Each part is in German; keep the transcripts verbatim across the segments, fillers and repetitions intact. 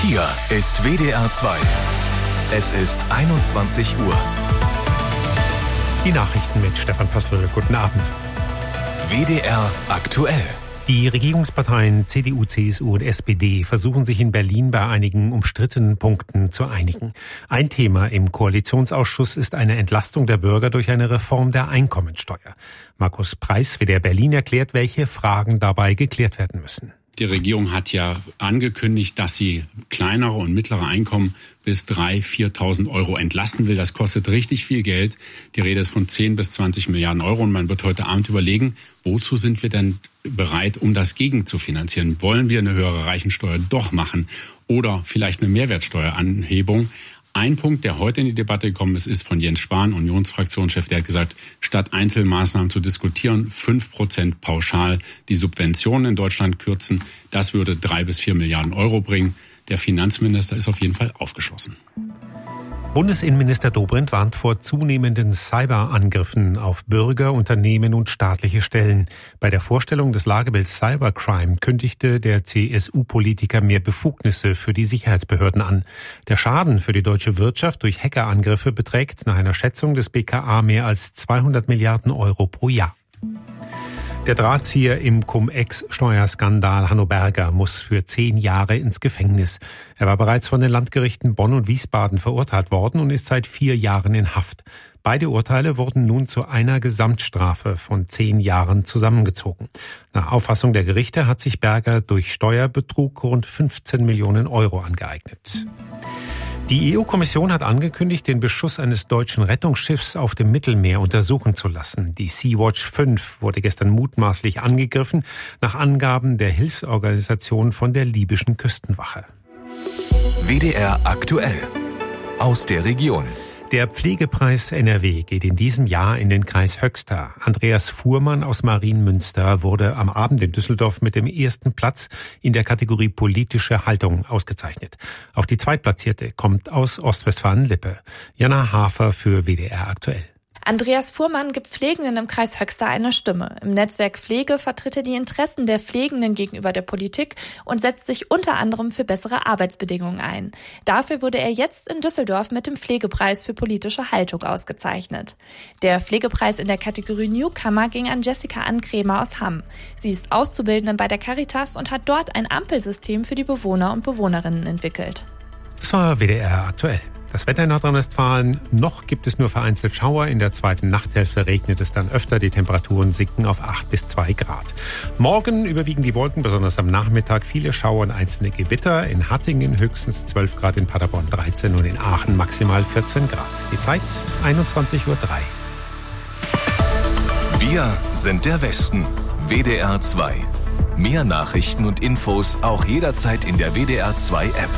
Hier ist W D R zwei. Es ist einundzwanzig Uhr. Die Nachrichten mit Stefan Pössl. Guten Abend. W D R aktuell. Die Regierungsparteien C D U, C S U und S P D versuchen sich in Berlin bei einigen umstrittenen Punkten zu einigen. Ein Thema im Koalitionsausschuss ist eine Entlastung der Bürger durch eine Reform der Einkommensteuer. Markus Preis, W D R Berlin, erklärt, welche Fragen dabei geklärt werden müssen. Die Regierung hat ja angekündigt, dass sie kleinere und mittlere Einkommen bis dreitausend, viertausend Euro entlasten will. Das kostet richtig viel Geld. Die Rede ist von zehn bis zwanzig Milliarden Euro. Und man wird heute Abend überlegen, wozu sind wir denn bereit, um das gegen zu finanzieren? Wollen wir eine höhere Reichensteuer doch machen oder vielleicht eine Mehrwertsteueranhebung? Ein Punkt, der heute in die Debatte gekommen ist, ist von Jens Spahn, Unionsfraktionschef. Der hat gesagt, statt Einzelmaßnahmen zu diskutieren, fünf Prozent pauschal die Subventionen in Deutschland kürzen. Das würde drei bis vier Milliarden Euro bringen. Der Finanzminister ist auf jeden Fall aufgeschlossen. Bundesinnenminister Dobrindt warnt vor zunehmenden Cyberangriffen auf Bürger, Unternehmen und staatliche Stellen. Bei der Vorstellung des Lagebilds Cybercrime kündigte der C S U-Politiker mehr Befugnisse für die Sicherheitsbehörden an. Der Schaden für die deutsche Wirtschaft durch Hackerangriffe beträgt nach einer Schätzung des B K A mehr als zweihundert Milliarden Euro pro Jahr. Der Drahtzieher im Cum-Ex-Steuerskandal Hanno Berger muss für zehn Jahre ins Gefängnis. Er war bereits von den Landgerichten Bonn und Wiesbaden verurteilt worden und ist seit vier Jahren in Haft. Beide Urteile wurden nun zu einer Gesamtstrafe von zehn Jahren zusammengezogen. Nach Auffassung der Gerichte hat sich Berger durch Steuerbetrug rund fünfzehn Millionen Euro angeeignet. Die E U-Kommission hat angekündigt, den Beschuss eines deutschen Rettungsschiffs auf dem Mittelmeer untersuchen zu lassen. Die Sea-Watch fünf wurde gestern mutmaßlich angegriffen, nach Angaben der Hilfsorganisation von der libyschen Küstenwache. W D R aktuell. Aus der Region. Der Pflegepreis N R W geht in diesem Jahr in den Kreis Höxter. Andreas Fuhrmann aus Marienmünster wurde am Abend in Düsseldorf mit dem ersten Platz in der Kategorie politische Haltung ausgezeichnet. Auch die Zweitplatzierte kommt aus Ostwestfalen-Lippe. Jana Hafer für W D R aktuell. Andreas Fuhrmann gibt Pflegenden im Kreis Höxter eine Stimme. Im Netzwerk Pflege vertritt er die Interessen der Pflegenden gegenüber der Politik und setzt sich unter anderem für bessere Arbeitsbedingungen ein. Dafür wurde er jetzt in Düsseldorf mit dem Pflegepreis für politische Haltung ausgezeichnet. Der Pflegepreis in der Kategorie Newcomer ging an Jessica Ankrämer aus Hamm. Sie ist Auszubildende bei der Caritas und hat dort ein Ampelsystem für die Bewohner und Bewohnerinnen entwickelt. Das war W D R aktuell. Das Wetter in Nordrhein-Westfalen, noch gibt es nur vereinzelt Schauer. In der zweiten Nachthälfte regnet es dann öfter. Die Temperaturen sinken auf acht bis zwei Grad. Morgen überwiegen die Wolken, besonders am Nachmittag viele Schauer und einzelne Gewitter. In Hattingen höchstens zwölf Grad, in Paderborn dreizehn und in Aachen maximal vierzehn Grad. Die Zeit einundzwanzig Uhr drei. Wir sind der Westen. W D R zwei. Mehr Nachrichten und Infos auch jederzeit in der W D R zwei App.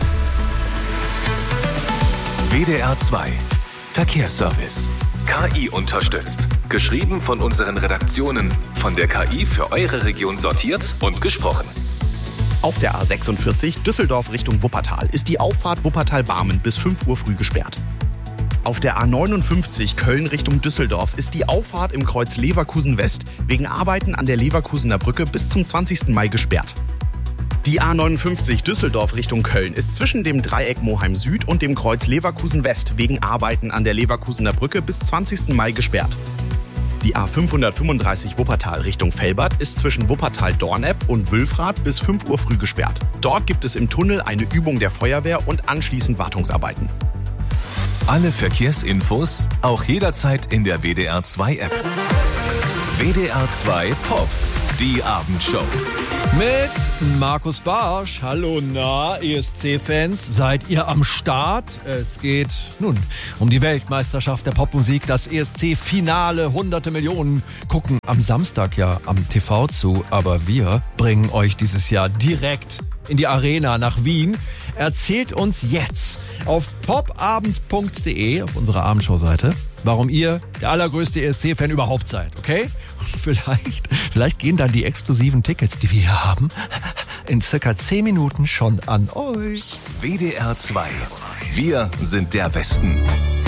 W D R zwei. Verkehrsservice. K I unterstützt. Geschrieben von unseren Redaktionen. Von der K I für eure Region sortiert und gesprochen. Auf der A sechsundvierzig Düsseldorf Richtung Wuppertal ist die Auffahrt Wuppertal-Barmen bis fünf Uhr früh gesperrt. Auf der A neunundfünfzig Köln Richtung Düsseldorf ist die Auffahrt im Kreuz Leverkusen West wegen Arbeiten an der Leverkusener Brücke bis zum zwanzigsten Mai gesperrt. Die A neunundfünfzig Düsseldorf Richtung Köln ist zwischen dem Dreieck Moheim Süd und dem Kreuz Leverkusen West wegen Arbeiten an der Leverkusener Brücke bis zwanzigsten Mai gesperrt. Die A fünfhundertfünfunddreißig Wuppertal Richtung Velbert ist zwischen Wuppertal-Dornepp und Wülfrath bis fünf Uhr früh gesperrt. Dort gibt es im Tunnel eine Übung der Feuerwehr und anschließend Wartungsarbeiten. Alle Verkehrsinfos auch jederzeit in der W D R zwei App. W D R zwei Pop, die Abendshow. Mit Markus Barsch. Hallo, na, E S C-Fans, seid ihr am Start? Es geht nun um die Weltmeisterschaft der Popmusik, das E S C-Finale. Hunderte Millionen gucken am Samstag ja am T V zu, aber wir bringen euch dieses Jahr direkt in die Arena nach Wien. Erzählt uns jetzt auf popabend punkt de, auf unserer Abendshow-Seite, warum ihr der allergrößte E S C-Fan überhaupt seid, okay? Vielleicht, vielleicht gehen dann die exklusiven Tickets, die wir hier haben, in circa zehn Minuten schon an euch. W D R zwei. Wir sind der Westen.